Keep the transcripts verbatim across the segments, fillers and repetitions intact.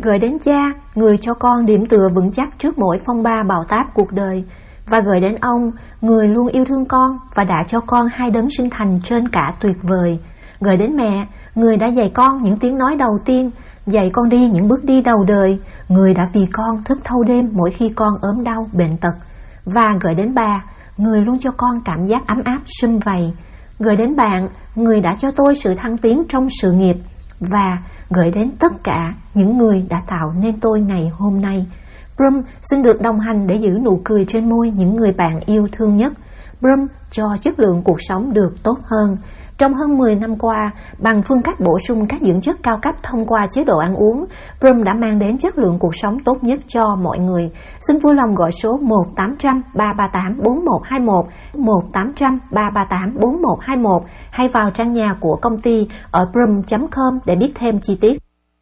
Gửi đến cha, người cho con điểm tựa vững chắc trước mỗi phong ba bão táp cuộc đời. Và gửi đến ông, người luôn yêu thương con và đã cho con hai đấng sinh thành trên cả tuyệt vời. Gửi đến mẹ, người đã dạy con những tiếng nói đầu tiên, dạy con đi những bước đi đầu đời, người đã vì con thức thâu đêm mỗi khi con ốm đau bệnh tật. Và gửi đến bà, người luôn cho con cảm giác ấm áp sum vầy. Gửi đến bạn, người đã cho tôi sự thăng tiến trong sự nghiệp. Và gửi đến tất cả những người đã tạo nên tôi ngày hôm nay. Brum xin được đồng hành để giữ nụ cười trên môi những người bạn yêu thương nhất. Brum cho chất lượng cuộc sống được tốt hơn. Trong hơn mười năm qua, bằng phương cách bổ sung các dưỡng chất cao cấp thông qua chế độ ăn uống, Brum đã mang đến chất lượng cuộc sống tốt nhất cho mọi người. Xin vui lòng gọi số một tám trăm ba ba tám bốn một hai một, một tám trăm ba ba tám bốn một hai một hay vào trang nhà của công ty ở brum chấm com để biết thêm chi tiết.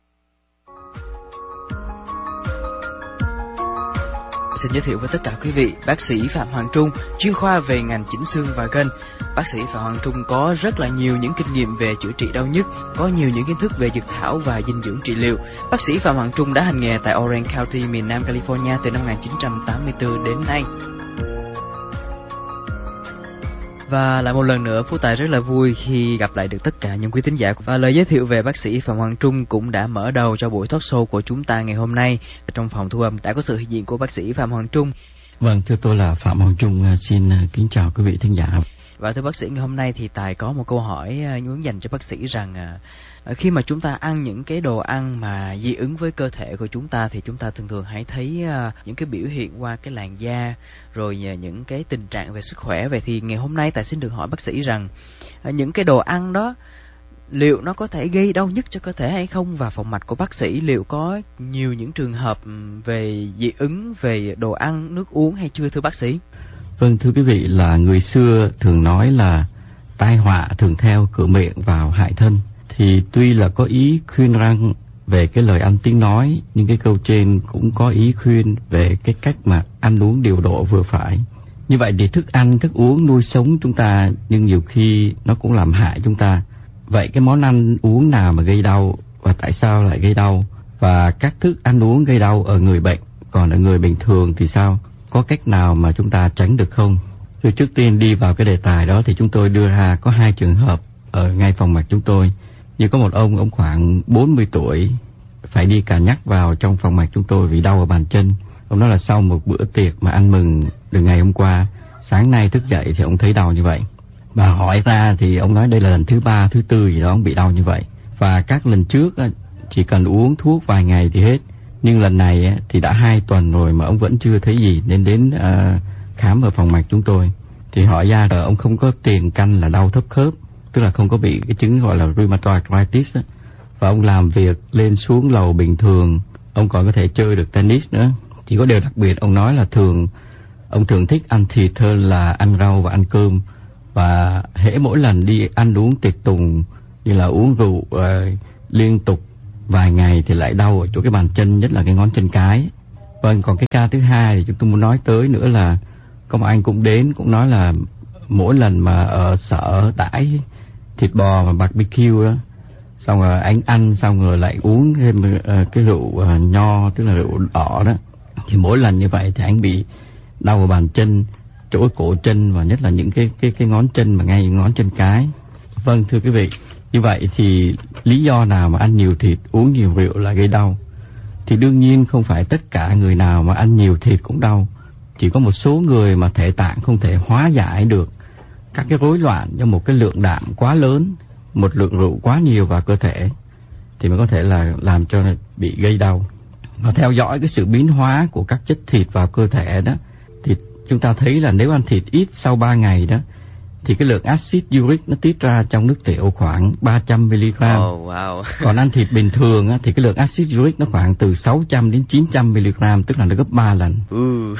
Xin giới thiệu với tất cả quý vị, bác sĩ Phạm Hoàng Trung, chuyên khoa về ngành chỉnh xương và gân. Bác sĩ Phạm Hoàng Trung có rất là nhiều những kinh nghiệm về chữa trị đau nhức, có nhiều những kiến thức về dược thảo và dinh dưỡng trị liệu. Bác sĩ Phạm Hoàng Trung đã hành nghề tại Orange County, miền Nam California từ năm một nghìn chín trăm tám mươi tư đến nay. Và lại một lần nữa, Phú Tài rất là vui khi gặp lại được tất cả những quý thính giả. Và lời giới thiệu về bác sĩ Phạm Hoàng Trung cũng đã mở đầu cho buổi talk show của chúng ta ngày hôm nay. Trong phòng thu âm đã có sự hiện diện của bác sĩ Phạm Hoàng Trung. Vâng, thưa tôi là Phạm Hoàng Trung, xin kính chào quý vị thính giả. Và thưa bác sĩ, ngày hôm nay thì Tài có một câu hỏi muốn dành cho bác sĩ rằng khi mà chúng ta ăn những cái đồ ăn mà dị ứng với cơ thể của chúng ta thì chúng ta thường thường hãy thấy những cái biểu hiện qua cái làn da, rồi những cái tình trạng về sức khỏe. Vậy thì ngày hôm nay Tài xin được hỏi bác sĩ rằng những cái đồ ăn đó liệu nó có thể gây đau nhức cho cơ thể hay không, và phòng mạch của bác sĩ liệu có nhiều những trường hợp về dị ứng về đồ ăn, nước uống hay chưa thưa bác sĩ? Vâng, thưa quý vị, là người xưa thường nói là tai họa thường theo cửa miệng vào hại thân. Thì tuy là có ý khuyên răng về cái lời ăn tiếng nói, nhưng cái câu trên cũng có ý khuyên về cái cách mà ăn uống điều độ vừa phải. Như vậy thì thức ăn, thức uống nuôi sống chúng ta, nhưng nhiều khi nó cũng làm hại chúng ta. Vậy cái món ăn uống nào mà gây đau và tại sao lại gây đau? Và các thức ăn uống gây đau ở người bệnh, còn ở người bình thường thì sao? Có cách nào mà chúng ta tránh được không? Rồi trước tiên đi vào cái đề tài đó thì chúng tôi đưa ra có hai trường hợp ở ngay phòng mạch chúng tôi. Như có một ông, ông khoảng bốn mươi tuổi, phải đi cà nhắc vào trong phòng mạch chúng tôi vì đau ở bàn chân. Ông nói là sau một bữa tiệc mà ăn mừng từ ngày hôm qua, sáng nay thức dậy thì ông thấy đau như vậy. Và hỏi ra thì ông nói đây là lần thứ ba, thứ tư gì đó ông bị đau như vậy. Và các lần trước chỉ cần uống thuốc vài ngày thì hết. Nhưng lần này thì đã hai tuần rồi mà ông vẫn chưa thấy gì, nên đến uh, khám ở phòng mạch chúng tôi. Thì hỏi ra là ông không có tiền căn là đau thấp khớp, tức là không có bị cái chứng gọi là rheumatoid arthritis đó. Và ông làm việc lên xuống lầu bình thường, ông còn có thể chơi được tennis nữa. Chỉ có điều đặc biệt ông nói là thường ông thường thích ăn thịt hơn là ăn rau và ăn cơm. Và hễ mỗi lần đi ăn uống tiệc tùng như là uống rượu uh, liên tục vài ngày thì lại đau ở chỗ cái bàn chân, nhất là cái ngón chân cái. Vâng, còn cái ca thứ hai thì chúng tôi muốn nói tới nữa là có một anh cũng đến, cũng nói là mỗi lần mà ở sở đãi thịt bò và barbecue đó, xong rồi anh ăn xong rồi lại uống thêm uh, cái rượu uh, nho, tức là rượu đỏ đó, thì mỗi lần như vậy thì anh bị đau ở bàn chân, chỗ cổ chân và nhất là những cái cái cái ngón chân mà ngay ngón chân cái. Vâng, thưa quý vị, như vậy thì lý do nào mà ăn nhiều thịt, uống nhiều rượu là gây đau? Thì đương nhiên không phải tất cả người nào mà ăn nhiều thịt cũng đau. Chỉ có một số người mà thể tạng không thể hóa giải được các cái rối loạn do một cái lượng đạm quá lớn, một lượng rượu quá nhiều vào cơ thể thì mới có thể là làm cho bị gây đau. Và theo dõi cái sự biến hóa của các chất thịt vào cơ thể đó, thì chúng ta thấy là nếu ăn thịt ít sau ba ngày đó thì cái lượng axit uric nó tiết ra trong nước tiểu khoảng ba trăm mi-li-gam. Oh, wow. Còn ăn thịt bình thường á, thì cái lượng axit uric nó khoảng từ sáu trăm đến chín trăm mi-li-gam, tức là nó gấp ba lần. Ừ.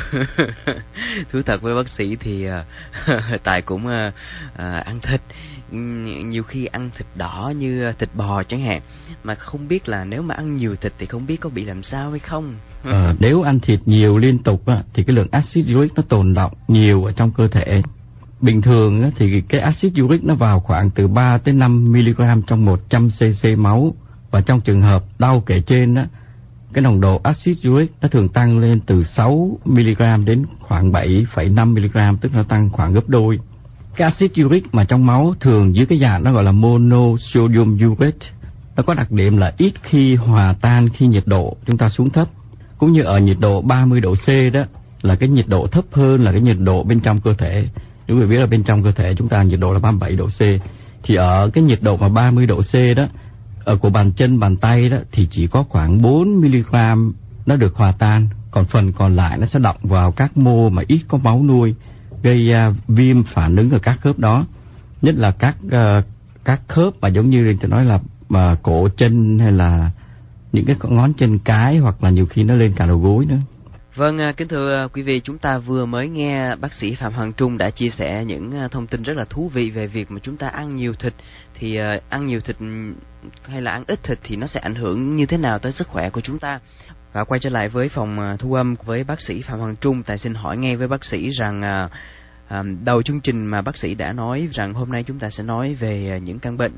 Thú thật với bác sĩ thì uh, Tài cũng uh, uh, ăn thịt. Nhiều khi ăn thịt đỏ như thịt bò chẳng hạn, mà không biết là nếu mà ăn nhiều thịt thì không biết có bị làm sao hay không. ờ, Nếu ăn thịt nhiều liên tục á, thì cái lượng axit uric nó tồn đọng nhiều ở trong cơ thể. Bình thường á, thì cái axit uric nó vào khoảng từ ba tới năm mi-li-gam trong một trăm xê xê máu. Và trong trường hợp đau kể trên á, cái nồng độ axit uric nó thường tăng lên từ sáu mi-li-gam đến khoảng bảy phẩy năm mi-li-gam, tức nó tăng khoảng gấp đôi. Cái axit uric mà trong máu thường dưới cái dạng nó gọi là monosodium urate, nó có đặc điểm là ít khi hòa tan khi nhiệt độ chúng ta xuống thấp. Cũng như ở nhiệt độ ba mươi độ C đó, là cái nhiệt độ thấp hơn là cái nhiệt độ bên trong cơ thể. Chúng ta biết là bên trong cơ thể chúng ta nhiệt độ là ba mươi bảy độ C. Thì ở cái nhiệt độ mà ba mươi độ C đó, ở của bàn chân, bàn tay đó, thì chỉ có khoảng bốn mi-li-gam nó được hòa tan. Còn phần còn lại nó sẽ đọng vào các mô mà ít có máu nuôi, gây uh, viêm phản ứng ở các khớp đó. Nhất là các uh, các khớp mà giống như tôi nói là mà cổ chân hay là những cái ngón chân cái, hoặc là nhiều khi nó lên cả đầu gối nữa. Vâng, kính thưa quý vị, chúng ta vừa mới nghe bác sĩ Phạm Hoàng Trung đã chia sẻ những thông tin rất là thú vị về việc mà chúng ta ăn nhiều thịt, thì uh, ăn nhiều thịt hay là ăn ít thịt thì nó sẽ ảnh hưởng như thế nào tới sức khỏe của chúng ta. Và quay trở lại với phòng thu âm với bác sĩ Phạm Hoàng Trung, Tài xin hỏi ngay với bác sĩ rằng uh, uh, đầu chương trình mà bác sĩ đã nói rằng hôm nay chúng ta sẽ nói về những căn bệnh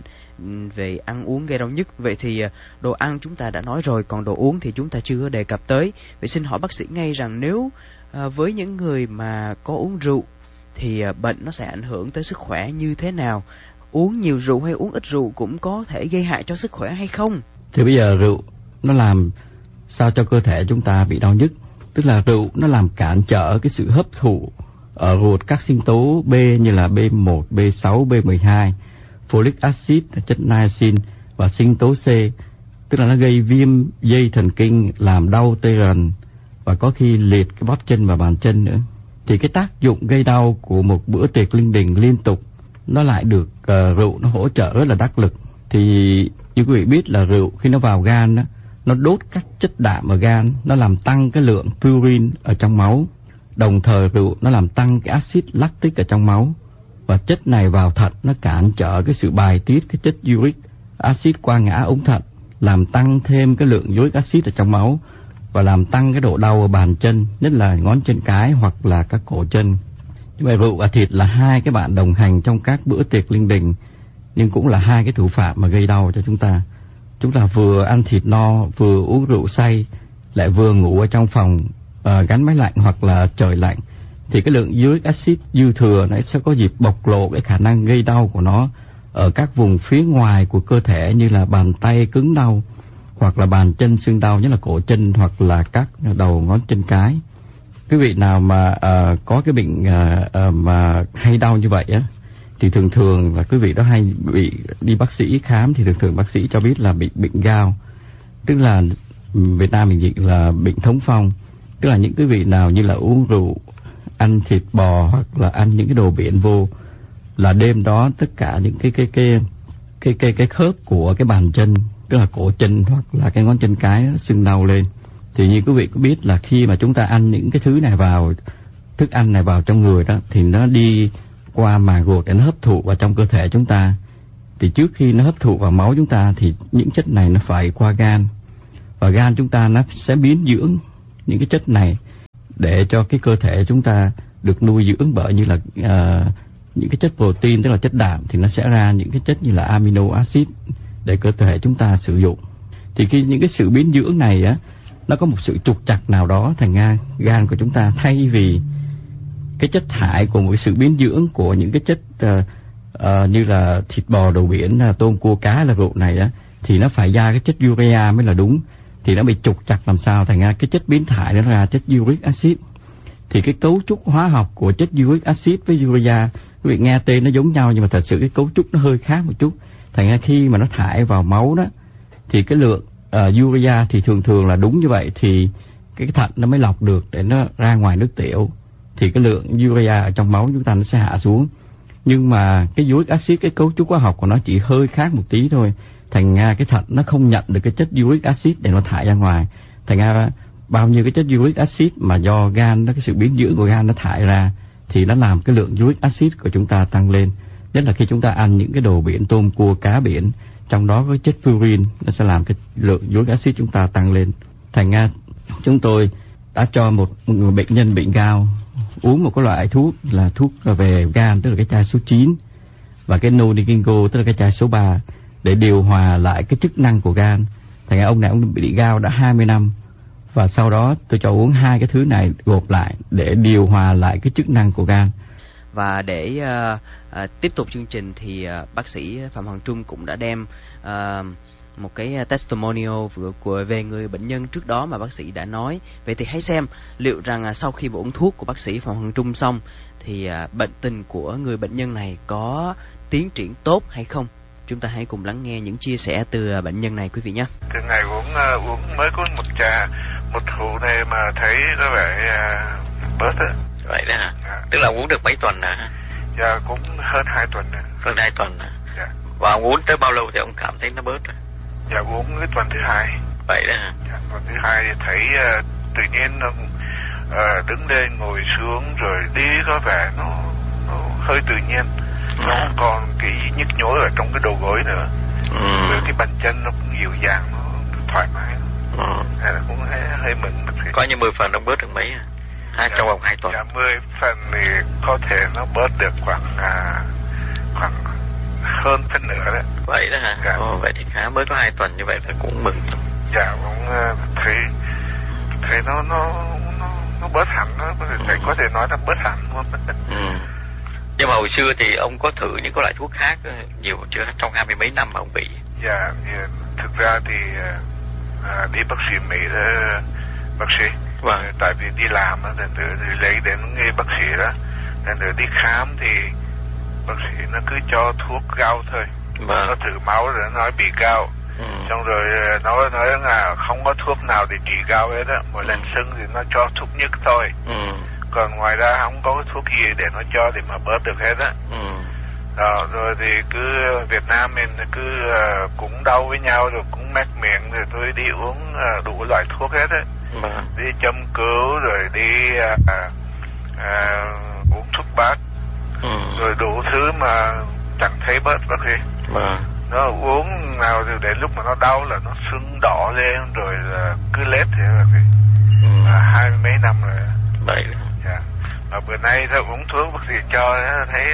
về ăn uống gây đau nhức. Vậy thì đồ ăn chúng ta đã nói rồi, còn đồ uống thì chúng ta chưa đề cập tới. Vậy xin hỏi bác sĩ ngay rằng nếu à, với những người mà có uống rượu thì à, bệnh nó sẽ ảnh hưởng tới sức khỏe như thế nào? Uống nhiều rượu hay uống ít rượu cũng có thể gây hại cho sức khỏe hay không? Thì bây giờ rượu nó làm sao cho cơ thể chúng ta bị đau nhức? Tức là rượu nó làm cản trở cái sự hấp thụ ở ruột các sinh tố B như là B một, B sáu, B mười hai, folic acid, chất niacin và sinh tố C, tức là nó gây viêm dây thần kinh, làm đau tê rần và có khi liệt cái bắp chân và bàn chân nữa. Thì cái tác dụng gây đau của một bữa tiệc linh đình liên tục nó lại được uh, rượu nó hỗ trợ rất là đắc lực. Thì như quý vị biết là rượu khi nó vào gan đó, nó đốt các chất đạm ở gan, nó làm tăng cái lượng purine ở trong máu. Đồng thời rượu nó làm tăng cái axit lactic ở trong máu, và chất này vào thận nó cản trở cái sự bài tiết cái chất uric acid qua ngã ống thận, làm tăng thêm cái lượng uric acid ở trong máu và làm tăng cái độ đau ở bàn chân, nhất là ngón chân cái hoặc là các cổ chân. Như vậy rượu và thịt là hai cái bạn đồng hành trong các bữa tiệc linh đình, nhưng cũng là hai cái thủ phạm mà gây đau cho chúng ta. Chúng ta vừa ăn thịt no, vừa uống rượu say, lại vừa ngủ ở trong phòng uh, gắn máy lạnh hoặc là trời lạnh, thì cái lượng uric acid dư thừa nó sẽ có dịp bộc lộ cái khả năng gây đau của nó ở các vùng phía ngoài của cơ thể, như là bàn tay cứng đau hoặc là bàn chân sưng đau, nhất là cổ chân hoặc là các đầu ngón chân cái. Quý vị nào mà uh, có cái bệnh uh, uh, mà hay đau như vậy á, thì thường thường là quý vị đó hay bị đi bác sĩ khám, thì thường thường bác sĩ cho biết là bị bệnh gout, tức là Việt Nam mình dịch là bệnh thống phong. Tức là những quý vị nào như là uống rượu, ăn thịt bò hoặc là ăn những cái đồ biển vô, là đêm đó tất cả những cái cái cái cái cái cái khớp của cái bàn chân, tức là cổ chân hoặc là cái ngón chân cái nó sưng đau lên. Thì như quý vị có biết là khi mà chúng ta ăn những cái thứ này vào, thức ăn này vào trong người đó, thì nó đi qua màng ruột để nó hấp thụ vào trong cơ thể chúng ta. Thì trước khi nó hấp thụ vào máu chúng ta thì những chất này nó phải qua gan, và gan chúng ta nó sẽ biến dưỡng những cái chất này để cho cái cơ thể chúng ta được nuôi dưỡng bởi như là uh, những cái chất protein, tức là chất đạm, thì nó sẽ ra những cái chất như là amino acid để cơ thể chúng ta sử dụng. Thì khi những cái sự biến dưỡng này á, nó có một sự trục trặc nào đó, thành ra gan của chúng ta thay vì cái chất thải của một cái sự biến dưỡng của những cái chất uh, uh, như là thịt bò, đồ biển, uh, tôm, cua, cá, là rượu này á, thì nó phải ra cái chất urea mới là đúng. Thì nó bị trục trặc làm sao, thành ra cái chất biến thải nó ra chất uric acid. Thì cái cấu trúc hóa học của chất uric acid với urea, quý vị nghe tên nó giống nhau nhưng mà thật sự cái cấu trúc nó hơi khác một chút. Thành ra khi mà nó thải vào máu đó, thì cái lượng uh, urea thì thường thường là đúng như vậy, thì cái thận nó mới lọc được để nó ra ngoài nước tiểu, thì cái lượng urea ở trong máu chúng ta nó sẽ hạ xuống. Nhưng mà cái uric acid, cái cấu trúc hóa học của nó chỉ hơi khác một tí thôi, thành ra cái thận nó không nhận được cái chất uric acid để nó thải ra ngoài. Thành ra bao nhiêu cái chất uric acid mà do gan, nó cái sự biến dưỡng của gan nó thải ra, thì nó làm cái lượng uric acid của chúng ta tăng lên. Nhất là khi chúng ta ăn những cái đồ biển, tôm, cua, cá biển, trong đó có chất purine, nó sẽ làm cái lượng uric acid chúng ta tăng lên. Thành ra chúng tôi đã cho một người bệnh nhân bệnh gout uống một cái loại thuốc là thuốc về gan, tức là cái chai số chín, và cái Nodigingo, tức là cái chai số ba, để điều hòa lại cái chức năng của gan. Thành ra ông này ông bị gout đã hai mươi năm, và sau đó tôi cho uống hai cái thứ này gộp lại để điều hòa lại cái chức năng của gan. Và để uh, uh, tiếp tục chương trình thì uh, bác sĩ Phạm Hoàng Trung cũng đã đem uh, một cái testimonial của về người bệnh nhân trước đó mà bác sĩ đã nói. Vậy thì hãy xem liệu rằng uh, sau khi uống thuốc của bác sĩ Phạm Hoàng Trung xong thì uh, bệnh tình của người bệnh nhân này có tiến triển tốt hay không. Chúng ta hãy cùng lắng nghe những chia sẻ từ uh, bệnh nhân này quý vị nhé. Từ ngày uống uh, uống mới có một trà một hũ này mà thấy có vẻ uh, bớt á. Vậy đó hả? Dạ. Tức là uống được mấy tuần hả? Dạ cũng hơn hai tuần nữa. Hơn hai tuần hả? Dạ. Và uống tới bao lâu thì ông cảm thấy nó bớt? Dạ uống cái tuần thứ hai. Vậy đó hả? Dạ, tuần thứ hai thì thấy uh, tự nhiên nó uh, đứng lên ngồi xuống rồi đi có vẻ nó, nó hơi tự nhiên. Ừ. Nó không còn cái nhức nhối ở trong cái đầu gối nữa. Ừ. Rồi cái bàn chân nó cũng dịu dàng, nó thoải mái. Ừ. Thế là cũng hơi, hơi mừng. Có như mười phần nó bớt được mấy à? Hai, dạ, trong vòng hai tuần. Dạ mười phần thì có thể nó bớt được khoảng à, khoảng hơn phân nửa đấy. Vậy đó hả? Dạ. Ồ, vậy thì khá, mới có hai tuần như vậy là cũng mừng. Dạ cũng uh, thấy thấy nó nó nó nó bớt hẳn, nó có thể, ừ. có thể nói là bớt hẳn luôn. Ừ. Nhưng mà hồi xưa thì ông có thử những cái loại thuốc khác nhiều chưa, trong hai mươi mấy năm mà ông bị? Dạ, thực ra thì uh, đi bác sĩ Mỹ đó, bác sĩ. Vâng. Tại vì đi làm á, thì lấy đến nghe bác sĩ đó, nên đi khám thì bác sĩ nó cứ cho thuốc cao thôi. Vâng. Nó thử máu rồi nó nói bị cao. Ừ. Xong rồi nó nói là không có thuốc nào để trị cao hết á, mỗi lần sưng thì nó cho thuốc nhức thôi. Ừ. Còn ngoài ra không có thuốc gì để nó cho để mà bớt được hết á. Ừ. Đó, rồi thì cứ Việt Nam mình cứ uh, cũng đau với nhau rồi cũng mát miệng rồi tôi đi uống uh, đủ loại thuốc hết á. Mà. Đi châm cứu rồi đi uh, uh, uống thuốc bắc. Ừ. Rồi đủ thứ mà chẳng thấy bớt bác sĩ. Mà. Nó uống nào thì đến lúc mà nó đau là nó sưng đỏ lên rồi là cứ lết thế bác sĩ. Ừ. À, hai mấy năm rồi. Vậy. Dạ. Mà bữa nay tôi uống thuốc bác sĩ cho thấy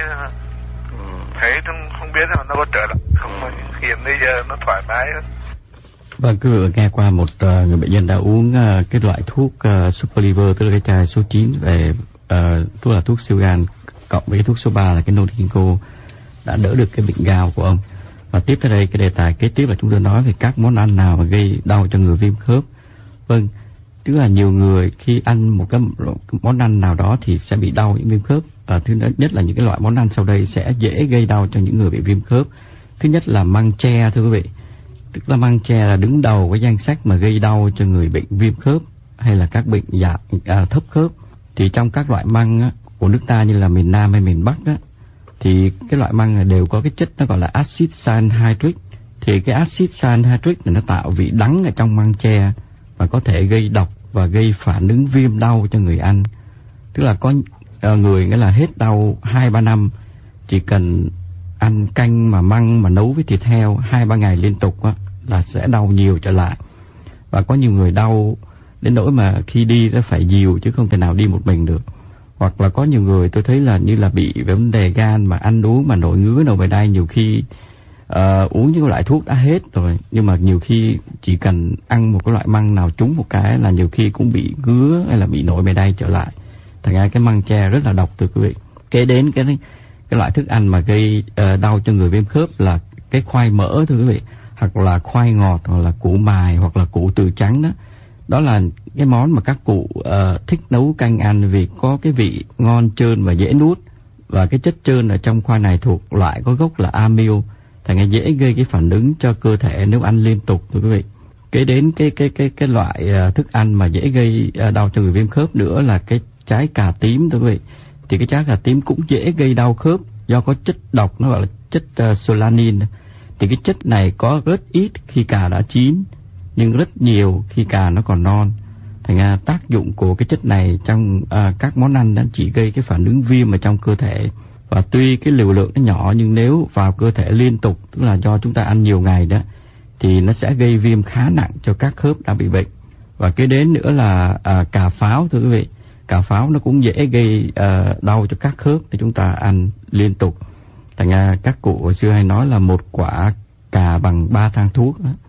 ừ. thấy không biết là nó có trở lại không, mà hiện bây giờ nó thoải mái hết. Vâng, cứ vừa nghe qua một uh, người bệnh nhân đã uống uh, cái loại thuốc uh, Super Liver, tức là cái chai số chín về uh, thuốc là thuốc siêu gan cộng với cái thuốc số ba là cái Notikinco đã đỡ được cái bệnh gout của ông. Và tiếp tới đây cái đề tài kế tiếp là chúng tôi nói về các món ăn nào mà gây đau cho người viêm khớp. Vâng, tức là nhiều người khi ăn một cái món ăn nào đó thì sẽ bị đau những viêm khớp. À, thứ nhất là những cái loại món ăn sau đây sẽ dễ gây đau cho những người bị viêm khớp. Thứ nhất là măng tre, thưa quý vị. Tức là măng tre là đứng đầu cái danh sách mà gây đau cho người bệnh viêm khớp hay là các bệnh dạ, à, thấp khớp. Thì trong các loại măng á, của nước ta như là miền Nam hay miền Bắc á, thì cái loại măng này đều có cái chất nó gọi là acid cyanhydric. Thì cái acid cyanhydric này nó tạo vị đắng ở trong măng tre và có thể gây độc và gây phản ứng viêm đau cho người ăn. Tức là có uh, người nghĩa là hết đau hai ba năm chỉ cần ăn canh mà măng mà nấu với thịt heo hai ba ngày liên tục á, là sẽ đau nhiều trở lại. Và có nhiều người đau đến nỗi mà khi đi nó phải dìu chứ không thể nào đi một mình được. Hoặc là có nhiều người tôi thấy là như là bị vấn đề gan mà ăn uống mà nổi ngứa nổi mề đay, nhiều khi uh, uống những loại thuốc đã hết rồi nhưng mà nhiều khi chỉ cần ăn một cái loại măng nào trúng một cái là nhiều khi cũng bị ngứa hay là bị nổi mề đay trở lại. Thành ra cái măng tre rất là độc, thưa quý vị. Kế đến cái cái loại thức ăn mà gây uh, đau cho người viêm khớp là cái khoai mỡ, thưa quý vị, hoặc là khoai ngọt, hoặc là củ mài, hoặc là củ từ trắng đó. Đó là cái món mà các cụ uh, thích nấu canh ăn vì có cái vị ngon trơn và dễ nuốt. Và cái chất trơn ở trong khoai này thuộc loại có gốc là amyl, thành ra dễ gây cái phản ứng cho cơ thể nếu ăn liên tục, thưa quý vị. Kế đến cái cái cái cái loại uh, thức ăn mà dễ gây uh, đau cho người viêm khớp nữa là cái trái cà tím, thưa quý vị. Thì cái trái cà tím cũng dễ gây đau khớp do có chất độc nó gọi là chất uh, solanin. Thì cái chất này có rất ít khi cà đã chín nhưng rất nhiều khi cà nó còn non. Thành ra tác dụng của cái chất này trong uh, các món ăn đã chỉ gây cái phản ứng viêm ở trong cơ thể. Và tuy cái liều lượng nó nhỏ nhưng nếu vào cơ thể liên tục, tức là do chúng ta ăn nhiều ngày đó, thì nó sẽ gây viêm khá nặng cho các khớp đã bị bệnh. Và cái đến nữa là uh, cà pháo, thưa quý vị. Cà pháo nó cũng dễ gây uh, đau cho các khớp để chúng ta ăn liên tục. Thành ra các cụ hồi xưa hay nói là một quả cà bằng ba thang thuốc đó.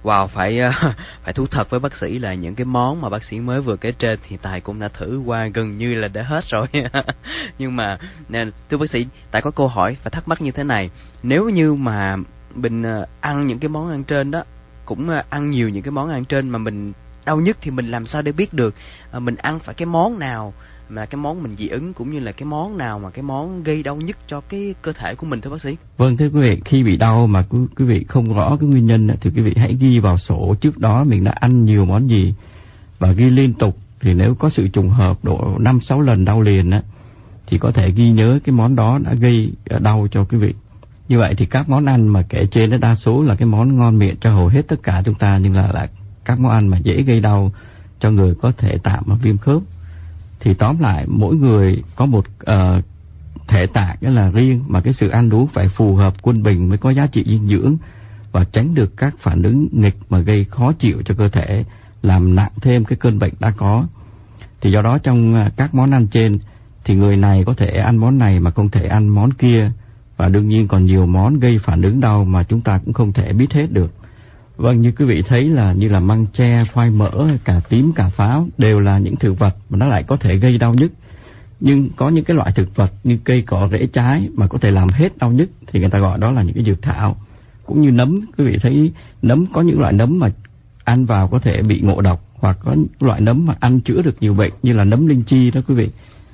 Wow, phải phải thú thật với bác sĩ là những cái món mà bác sĩ mới vừa kể trên thì Tài cũng đã thử qua gần như là đã hết rồi. Nhưng mà nè, thưa bác sĩ, Tài có câu hỏi và thắc mắc như thế này. Nếu như mà mình ăn những cái món ăn trên đó, cũng ăn nhiều những cái món ăn trên mà mình đau nhức thì mình làm sao để biết được à, mình ăn phải cái món nào mà cái món mình dị ứng, cũng như là cái món nào mà cái món gây đau nhức cho cái cơ thể của mình, thưa bác sĩ? Vâng, thưa quý vị, khi bị đau mà quý, quý vị không rõ cái nguyên nhân thì quý vị hãy ghi vào sổ trước đó mình đã ăn nhiều món gì và ghi liên tục. Thì nếu có sự trùng hợp độ năm sáu lần đau liền á, thì có thể ghi nhớ cái món đó đã gây đau cho quý vị. Như vậy thì các món ăn mà kể trên đó đa số là cái món ngon miệng cho hầu hết tất cả chúng ta, nhưng là, là các món ăn mà dễ gây đau cho người có thể tạm và viêm khớp. Thì tóm lại mỗi người có một uh, thể tạng là riêng, mà cái sự ăn uống phải phù hợp quân bình mới có giá trị dinh dưỡng và tránh được các phản ứng nghịch mà gây khó chịu cho cơ thể, làm nặng thêm cái cơn bệnh đã có. Thì do đó trong các món ăn trên thì người này có thể ăn món này mà không thể ăn món kia, và đương nhiên còn nhiều món gây phản ứng đau mà chúng ta cũng không thể biết hết được. Vâng, như quý vị thấy là như là măng tre, khoai mỡ, cà tím, cà pháo đều là những thực vật mà nó lại có thể gây đau nhức. Nhưng có những cái loại thực vật như cây cỏ rễ trái mà có thể làm hết đau nhức thì người ta gọi đó là những cái dược thảo. Cũng như nấm, quý vị thấy nấm, có những loại nấm mà ăn vào có thể bị ngộ độc, hoặc có những loại nấm mà ăn chữa được nhiều bệnh như là nấm linh chi đó quý vị.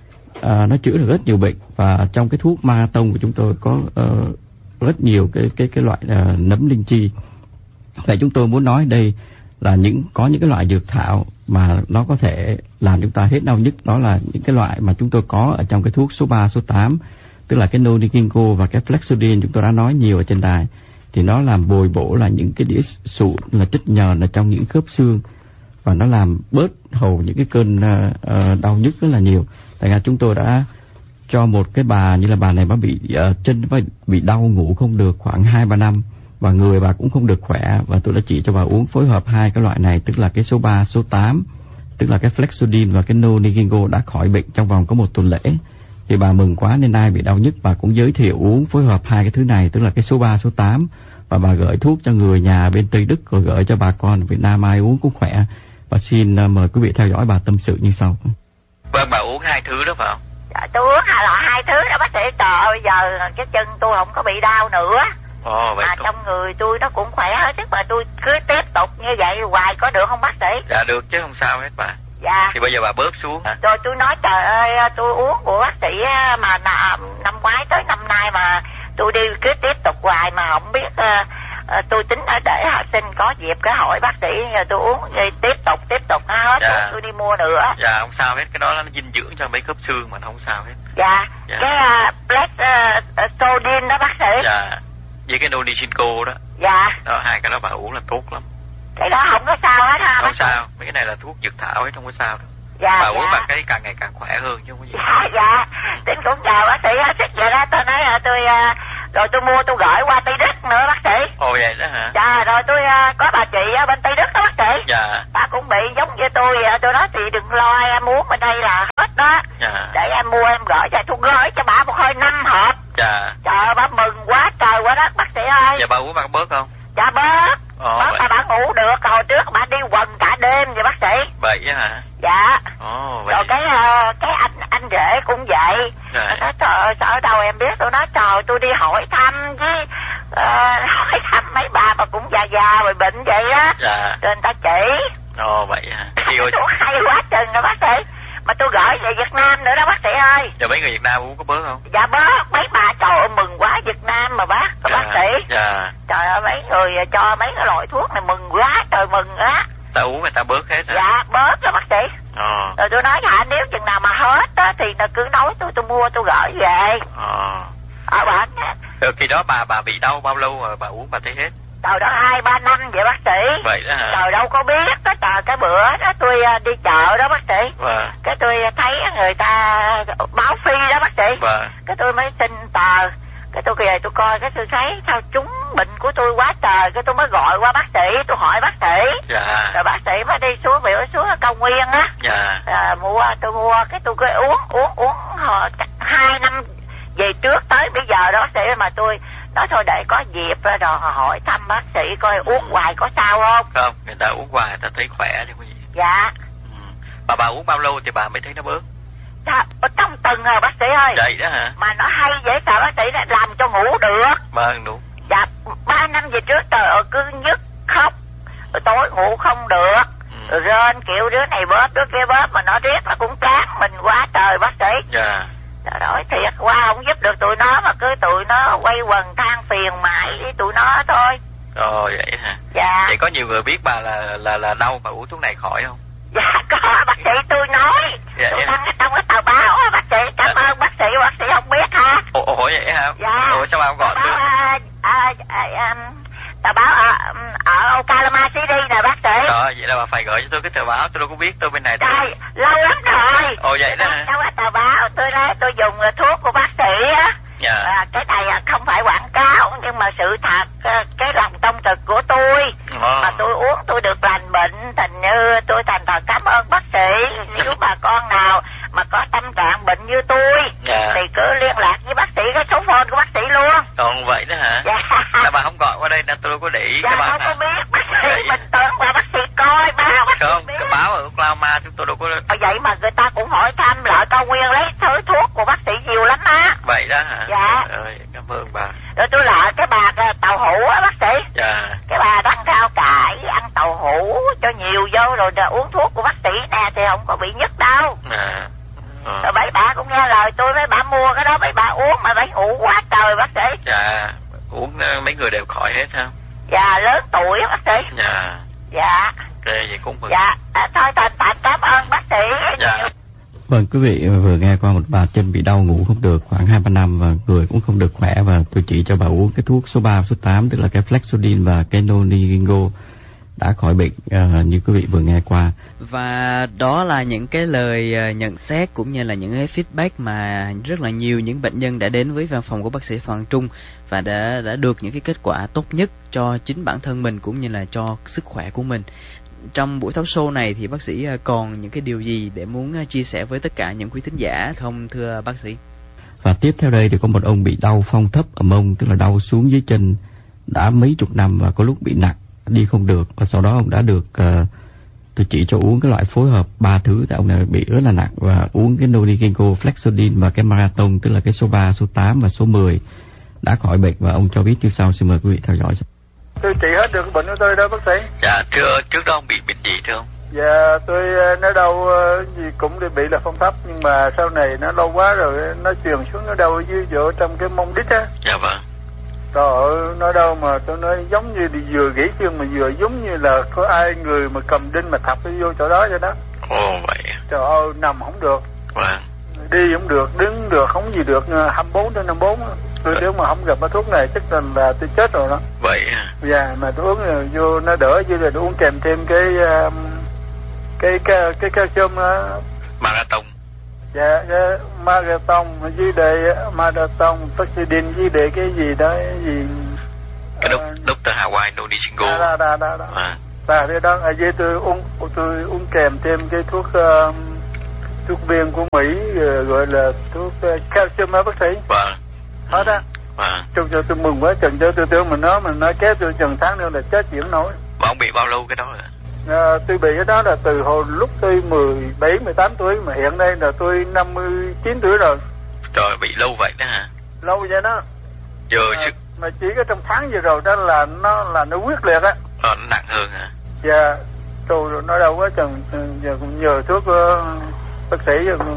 À, nó chữa được rất nhiều bệnh, và trong cái thuốc ma tông của chúng tôi có uh, rất nhiều cái cái cái loại uh, nấm linh chi. Vậy chúng tôi muốn nói đây là những có những cái loại dược thảo mà nó có thể làm chúng ta hết đau nhức, đó là những cái loại mà chúng tôi có ở trong cái thuốc số ba, số tám, tức là cái Nonigingo và cái Flexodin chúng tôi đã nói nhiều ở trên đài. Thì nó làm bồi bổ là những cái đĩa sụn, là chất nhờn ở trong những khớp xương, và nó làm bớt hầu những cái cơn uh, uh, đau nhức rất là nhiều. Tại ra chúng tôi đã cho một cái bà như là bà này bà bị uh, chân bị đau ngủ không được khoảng hai ba năm, và người bà cũng không được khỏe, và tôi đã chỉ cho bà uống phối hợp hai cái loại này, tức là cái số ba, số tám, tức là cái Flexodin và cái Nonigingo, đã khỏi bệnh trong vòng có một tuần lễ. Thì bà mừng quá, nên ai bị đau nhức bà cũng giới thiệu uống phối hợp hai cái thứ này, tức là cái số ba, số tám, và bà gửi thuốc cho người nhà bên Tây Đức, rồi gửi cho bà con Việt Nam ai uống cũng khỏe. Và xin uh, mời quý vị theo dõi bà tâm sự như sau. Vâng, bà uống hai thứ đó phải không? Dạ, tôi uống hai loại hai thứ đó bác sĩ. Trời ơi, bây giờ cái chân tôi không có bị đau nữa. Ồ, vậy mà cũng... trong người tôi nó cũng khỏe hết, chứ mà tôi cứ tiếp tục như vậy hoài có được không bác sĩ? Dạ được chứ, không sao hết bà. Dạ. Thì bây giờ bà bớt xuống. Rồi tôi nói trời ơi, tôi uống của bác sĩ mà năm ngoái tới năm nay mà tôi đi cứ tiếp tục hoài mà không biết. Uh, uh, tôi tính để học sinh có dịp cái hỏi bác sĩ, tôi uống đi tiếp tục tiếp tục nó hết. Dạ. Tôi đi mua nữa. Dạ không sao hết, cái đó nó dinh dưỡng cho mấy khớp xương mà nó không sao hết. Dạ, dạ. Cái uh, Flexodin uh, đó bác sĩ. Dạ, với cái Nonigingo đó. Dạ. Đó, hai cái đó bà uống là tốt lắm. Cái đó không có sao hết ha? Không sao, mấy cái này là thuốc dược thảo hết, không có sao đâu. Dạ, bà dạ. uống bà cái càng ngày càng khỏe hơn chứ không có gì. Dạ, dạ. Tính cũng nhờ bác sĩ hết sức vậy đó. Tôi nói là tôi uh, rồi tôi mua tôi gửi qua Tây Đức nữa bác sĩ. Ồ vậy đó hả? Dạ, rồi tôi uh, có bà chị ở bên Tây Đức đó bác sĩ. Dạ. Bà cũng bị giống như tôi, tôi nói thì đừng lo, em uống bên đây là hết đó. Dạ. Để em mua em gửi cho, tôi gửi cho bà một hơi năm hộp. Dạ. Trời ơi, bà mừng quá trời quá đất bác sĩ ơi. Dạ bà uống bà có bớt không? Dạ bớt. Ồ, bớt mà bà ngủ được, hồi trước bà đi quần cả đêm vậy bác sĩ. Vậy hả? Dạ. Ồ, vậy. Rồi cái uh, cái anh anh rể cũng vậy. Dạ. Tôi nói trời ơi, sợ đâu em biết. Tôi nói trời, tôi đi hỏi thăm chứ uh, hỏi thăm mấy bà mà cũng già già rồi bệnh vậy á. Dạ. Rồi người ta chỉ. Ồ vậy hả? Thì rồi... Tôi hay quá chừng rồi bác sĩ. Mà tôi gửi về Việt Nam nữa đó bác sĩ ơi. Giờ mấy người Việt Nam uống có bớt không? Dạ bớt, mấy bà trời ơi mừng quá Việt Nam mà bác, dạ, bác sĩ. Dạ. Trời ơi mấy người cho mấy cái loại thuốc này mừng quá trời mừng á. Ta uống người ta bớt hết hả? Dạ bớt rồi bác sĩ. Ờ. Rồi tôi nói hả, nếu chừng nào mà hết á thì nó cứ nói tôi tôi mua tôi gửi về. Ờ. Ở bạn. Rồi khi đó bà bà bị đau bao lâu mà bà uống bà thấy hết? Trời đó hai ba năm vậy bác sĩ. Vậy đó hả? Trời đâu có biết đó, trời cái bữa đó tôi đi chợ đó bác sĩ. Vâng. Cái tôi thấy người ta báo phi đó bác sĩ. Vâng. Cái tôi mới xin tờ. Cái tôi về tôi coi, cái tôi thấy sao trúng bệnh của tôi quá trời. Cái tôi mới gọi qua bác sĩ, tôi hỏi bác sĩ. Dạ. Rồi bác sĩ mới đi xuống biểu xuống ở Cao Nguyên á. Dạ. À, mua tôi mua cái tôi cứ uống uống uống hai năm về trước tới bây giờ đó bác sĩ, mà tôi nói thôi để có dịp rồi hỏi thăm bác sĩ coi uống hoài có sao đau không? Không, người ta uống qua người ta thấy khỏe chứ có gì. Dạ. Ừ. Mà bà uống bao lâu thì bà mới thấy nó bớt? Dạ, ở trong tuần rồi bác sĩ ơi. Vậy đó hả? Mà nó hay dễ sợ bác sĩ, nó làm cho ngủ được. Vâng, đúng. Dạ, ba năm về trước trời ơi cứ nhức khóc, rồi tối ngủ không được, ừ. rồi rên kiểu đứa này bóp đứa kia bóp, mà nó riết nó cũng cán mình quá trời bác sĩ. Dạ. Trời ơi thiệt, qua không giúp được tụi nó mà cứ tụi nó quay quần than phiền mãi với tụi nó thôi. Ồ vậy hả? Dạ. Vậy có nhiều người biết bà là là là đau mà uống thuốc này khỏi không? Dạ có bác sĩ, tôi nói. Dạ, tôi đăng ở trong cái tờ báo á bác sĩ. Cảm dạ. ơn bác sĩ, bác sĩ không biết hả? Ồ, ồ vậy hả? Dạ. Ủa sao bà không gọi nữa? À, à, à, à, tờ báo ở, ở Oklahoma City nè bác sĩ. Rồi vậy là bà phải gửi cho tôi cái tờ báo, tôi đâu có biết, tôi bên này tôi... Trời, lâu lắm rồi. Ồ vậy đó hả? Trong cái tờ báo tôi nói tôi dùng thuốc của bác sĩ á. Dạ. À, cái này không phải quảng cáo nhưng mà sự thật cái lòng tâm thực của tôi. Ờ. Mà tôi uống tôi được lành bệnh, thành như tôi thành thật cảm ơn bác sĩ. Nếu bà con nào mà có tâm trạng bệnh như tôi dạ. thì cứ liên lạc với bác sĩ, cái số phone của bác sĩ luôn. Còn vậy đó hả? Dạ. Là bà không gọi qua đây nên tôi đâu có để ý. Dạ không có biết bác sĩ vậy. Mình tưởng là bác sĩ coi báo bác không, sĩ biết. Cái báo ở Oklahoma chúng tôi đâu có. Ở vậy mà người ta cũng hỏi thăm lại cao nguyên lấy thứ thuốc của bác sĩ nhiều lắm á. Vậy đó hả? Dạ. Rồi cảm ơn bà. Rồi tôi lại cái bà tàu hũ á bác sĩ. Dạ. Cái bà đăng rau cải ăn tàu hũ cho nhiều vô rồi uống thuốc của bác sĩ nè thì không có bị nhức đâu. À. À. Rồi mấy bà cũng nghe lời tôi, mấy bà mua cái đó mấy bà uống mà phải ngủ quá trời bác sĩ. Dạ. Uống mấy người đều khỏi hết sao? Dạ lớn tuổi bác sĩ. Dạ. Dạ. Ok vậy cũng mừng. Dạ à, thôi thành thành cảm ơn bác sĩ. Dạ. Vâng, quý vị vừa nghe qua một bà chân bị đau ngủ không được khoảng hai ba năm và người cũng không được khỏe, và tôi chỉ cho bà uống cái thuốc số ba, số tám tức là cái Flexodin và cái Nonigingo đã khỏi bệnh uh, như quý vị vừa nghe qua. Và đó là những cái lời uh, nhận xét cũng như là những cái feedback mà rất là nhiều những bệnh nhân đã đến với văn phòng của bác sĩ Phạm Trung và đã đã được những cái kết quả tốt nhất cho chính bản thân mình cũng như là cho sức khỏe của mình. Trong buổi talk show này thì bác sĩ còn những cái điều gì để muốn chia sẻ với tất cả những quý thính giả không thưa bác sĩ? Và tiếp theo đây thì có một ông bị đau phong thấp ở mông, tức là đau xuống dưới chân đã mấy chục năm và có lúc bị nặng đi không được, và sau đó ông đã được uh, tôi chỉ cho uống cái loại phối hợp ba thứ, tại ông này bị rất là nặng, và uống cái Nonigingo, Flexodin và cái Marathon tức là cái số ba, số tám và số mười đã khỏi bệnh, và ông cho biết như sau. Xin mời quý vị theo dõi. Tôi trị hết được bệnh của tôi đó bác sĩ. Dạ, trước, trước đó ông bị bệnh gì thưa ông? Dạ, tôi nó đau gì cũng bị là phong thấp, nhưng mà sau này nó lâu quá rồi nó truyền xuống, nó đau dưới giữa trong cái mông đít á. Dạ vâng. Trời ơi, nó đau mà tôi nói giống như đi vừa gãy xương mà vừa giống như là có ai người mà cầm đinh mà thọc vô chỗ đó vậy đó. Ồ vậy. Trời ơi, nằm không được. Vâng. Đi không được, đứng được không gì được, hai mươi bốn trên năm mươi bốn. Tôi nếu mà không gặp cái thuốc này chắc là, là tôi chết rồi đó. Vậy à? Dạ, mà tôi uống vô nó đỡ, chứ rồi tôi uống kèm thêm cái um, cái cái cái calcium uh, Marathon. Dạ, cái Marathon với đề Marathon Flexodin với đề cái gì đó cái gì cái uh, doctor Hawaii Nonigingo. Đó đó đó đó. À. Và cái đó ở dưới tôi uống tôi uống kèm thêm cái thuốc uh, thuốc viên của Mỹ uh, gọi là thuốc uh, calcium bác sĩ. Vâng. Hết á. Vâng. Cho cho tôi mừng quá, chừng cho tôi tưởng mình nó mình nói kéo tôi chừng tháng nữa là chết chuyển nổi. Mà ông bị bao lâu cái đó rồi? À, tôi bị cái đó là từ hồi lúc tôi mười bảy, mười tám tuổi, mà hiện nay là tôi năm mươi chín tuổi rồi. Trời, bị lâu vậy đó hả? Lâu vậy đó. Giờ à, sức... Mà chỉ có trong tháng vừa rồi đó là nó là nó quyết liệt á. Ờ, nó nặng hơn hả? Dạ, tôi nó đâu có chừng giờ cũng nhờ thuốc uh, bác sĩ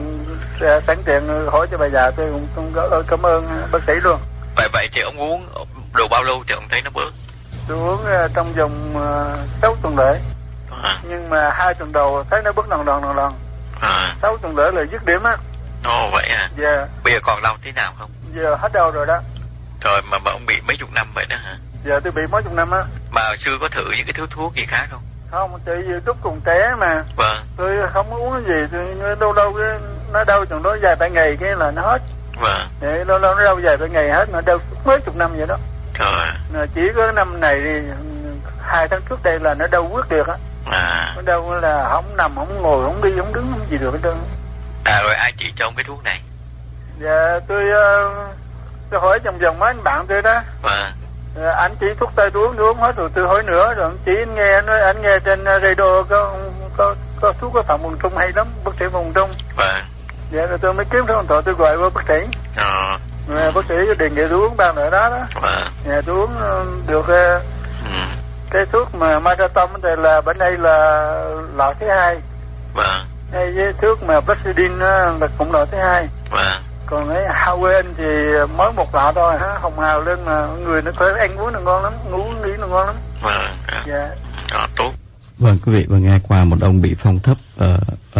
sẽ sẵn tiện hỏi cho bà già, tôi cũng, cũng cảm ơn bác sĩ luôn. Vậy vậy thì ông uống đồ bao lâu thì ông thấy nó bớt? Tôi uống uh, trong vòng sáu uh, tuần lễ. À. Nhưng mà hai tuần đầu thấy nó bớt lần lần lần lần. À. Sáu tuần lễ là dứt điểm á. Ồ vậy à? Dạ. Bây giờ còn đau thế nào không? Giờ hết đau rồi đó. Trời, mà, mà ông bị mấy chục năm vậy đó hả? Dạ tôi bị mấy chục năm á. Mà hồi xưa có thử những cái thứ thuốc gì khác không? Không, tại vì lúc cùng té mà. Vâng. Tôi không có uống cái gì, tôi đâu đâu cái nó đau chừng đó vài ba ngày cái là nó hết. Vâng. Vậy lâu lâu nó đau vài ba ngày hết, mà đau mấy chục năm vậy đó. Trời. Mà chỉ có năm này thì hai tháng trước đây là nó đau quyết liệt á. À. Nó đau là không nằm, không ngồi, không đi, không đứng, không gì được hết trơn. À rồi ai chỉ cho ông cái thuốc này? Dạ tôi uh, tôi hỏi vòng vòng mấy anh bạn tôi đó. Vâng. Anh chỉ thuốc tây tôi uống, tôi uống hết rồi tôi hỏi nữa, rồi anh chỉ anh nghe nói anh nghe trên radio có có có thuốc của Phạm Hồng Trung hay lắm, bác sĩ Hồng Trung. Vâng. Dạ rồi tôi mới kiếm số điện thoại tôi gọi qua bác sĩ. Ờ. À, bác sĩ đề nghị tôi uống bao nữa đó đó. Vâng. Dạ tôi uống được ừ. cái thuốc mà Marathon thì là bên đây là loại thứ hai. Vâng. Hay với thuốc mà Bexidin là cũng loại thứ hai. Vâng. Còn cái Hawin thì mới một lọ thôi hả, hồng hào lên mà người nó khỏe, ăn uống nó ngon lắm, ngủ nghỉ nó ngon lắm. Vâng. Dạ. Đó, tốt. Vâng, quý vị vừa nghe qua một ông bị phong thấp uh,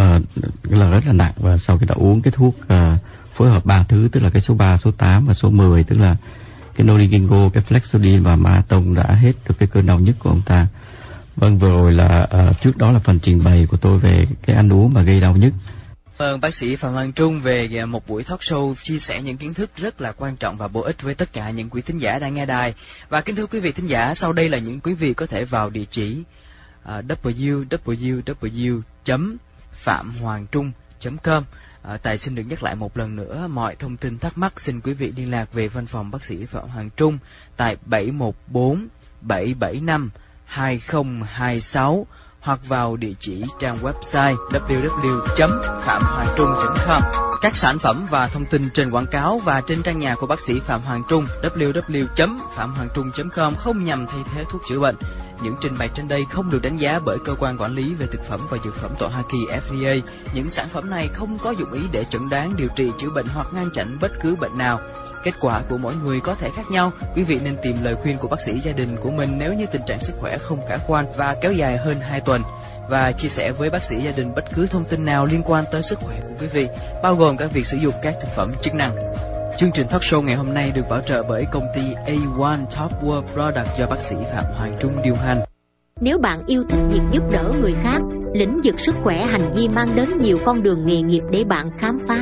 uh, là rất là nặng, và sau khi đã uống cái thuốc uh, phối hợp ba thứ, tức là cái số ba, số tám và số mười, tức là cái Norigingo, cái Flexodin và Marathon đã hết được cái cơn đau nhức của ông ta. Vâng, vừa rồi là uh, trước đó là phần trình bày của tôi về cái ăn uống mà gây đau nhức. Vâng, bác sĩ Phạm Hoàng Trung về một buổi talk show chia sẻ những kiến thức rất là quan trọng và bổ ích với tất cả những quý thính giả đang nghe đài. Và kính thưa quý vị thính giả, sau đây là những quý vị có thể vào địa chỉ uh, w w w chấm phạm hoàng trung chấm com. Uh, Tài xin được nhắc lại một lần nữa, mọi thông tin thắc mắc xin quý vị liên lạc về văn phòng bác sĩ Phạm Hoàng Trung tại bảy một bốn bảy bảy năm hai không hai sáu hoặc vào địa chỉ trang website w w w chấm phạm hoàng trung chấm com. Các sản phẩm và thông tin trên quảng cáo và trên trang nhà của bác sĩ Phạm Hoàng Trung w w w chấm phạm hoàng trung chấm com không nhằm thay thế thuốc chữa bệnh. Những trình bày trên đây không được đánh giá bởi cơ quan quản lý về thực phẩm và dược phẩm tại Hoa Kỳ F D A. Những sản phẩm này không có dụng ý để chẩn đoán, điều trị, chữa bệnh hoặc ngăn chặn bất cứ bệnh nào. Kết quả của mỗi người có thể khác nhau. Quý vị nên tìm lời khuyên của bác sĩ gia đình của mình nếu như tình trạng sức khỏe không khả quan và kéo dài hơn hai tuần. Và chia sẻ với bác sĩ gia đình bất cứ thông tin nào liên quan tới sức khỏe của quý vị, bao gồm các việc sử dụng các thực phẩm chức năng. Chương trình talk show ngày hôm nay được bảo trợ bởi công ty A một Top World Product do bác sĩ Phạm Hoàng Trung điều hành. Nếu bạn yêu thích việc giúp đỡ người khác, lĩnh vực sức khỏe hành vi mang đến nhiều con đường nghề nghiệp để bạn khám phá.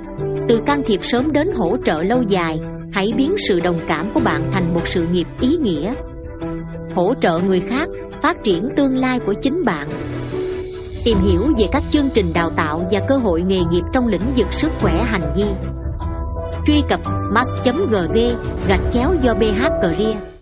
Từ can thiệp sớm đến hỗ trợ lâu dài, hãy biến sự đồng cảm của bạn thành một sự nghiệp ý nghĩa. Hỗ trợ người khác, phát triển tương lai của chính bạn. Tìm hiểu về các chương trình đào tạo và cơ hội nghề nghiệp trong lĩnh vực sức khỏe hành vi. Truy cập mass chấm gv gạch chéo do bh career.